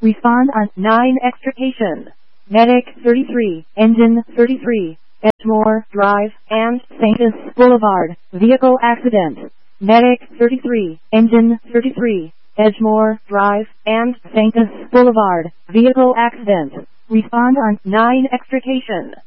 Respond on 9 extrication. Medic 33, Engine 33, Edgemore Drive and St. Boulevard, vehicle accident. Medic 33, Engine 33, Edgemore Drive and St. Boulevard, vehicle accident. Respond on 9 extrication.